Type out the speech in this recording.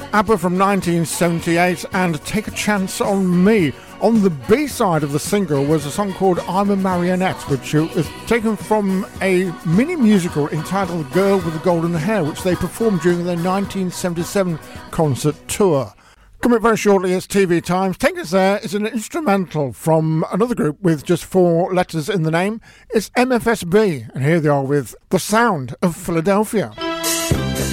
ABBA from 1978 and Take a Chance on Me. On the B-side of the single was a song called I'm a Marionette, which is taken from a mini-musical entitled Girl with the Golden Hair, which they performed during their 1977 concert tour. Coming up very shortly is TV Times. Take Us There is an instrumental from another group with just 4 letters in the name. It's MFSB, and here they are with The Sound of Philadelphia.